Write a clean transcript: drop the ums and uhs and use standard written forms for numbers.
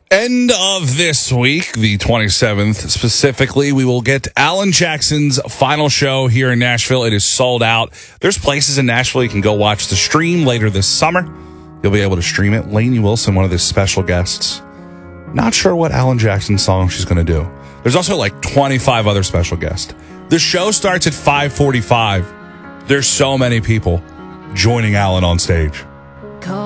End of this week, the 27th specifically, we will get Alan Jackson's final show here in Nashville. It is sold out. There's places in Nashville you can go watch the stream later this summer. You'll be able to stream it. Lainey Wilson, one of the special guests. Not sure what Alan Jackson song she's going to do. There's also like 25 other special guests. The show starts at 5:45. There's so many people joining Alan on stage.